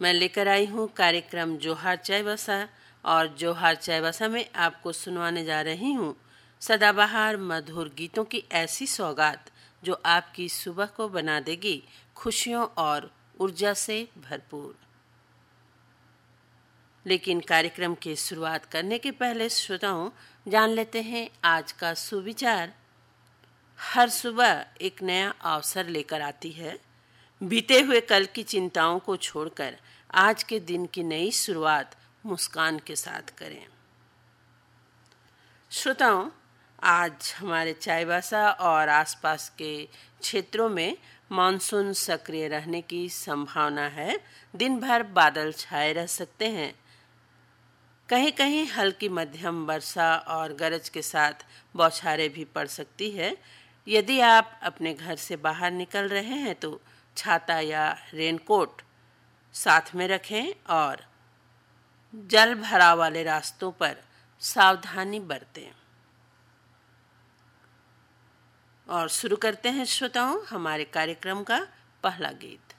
मैं लेकर आई हूँ कार्यक्रम जोहार चायबासा और जोहार चायबासा में आपको सुनवाने जा रही हूँ सदाबहार मधुर गीतों की ऐसी सौगात जो आपकी सुबह को बना देगी खुशियों और ऊर्जा से भरपूर। लेकिन कार्यक्रम की शुरुआत करने के पहले श्रोताओं जान लेते हैं आज का सुविचार। हर सुबह एक नया अवसर लेकर आती है। बीते हुए कल की चिंताओं को छोड़कर आज के दिन की नई शुरुआत मुस्कान के साथ करें। श्रोताओं, आज हमारे चायबासा और आसपास के क्षेत्रों में मानसून सक्रिय रहने की संभावना है। दिन भर बादल छाए रह सकते हैं। कहीं कहीं हल्की मध्यम वर्षा और गरज के साथ बौछारें भी पड़ सकती है। यदि आप अपने घर से बाहर निकल रहे हैं तो छाता या रेनकोट साथ में रखें और जल भराव वाले रास्तों पर सावधानी बरतें। और शुरू करते हैं श्रोताओं हमारे कार्यक्रम का पहला गीत।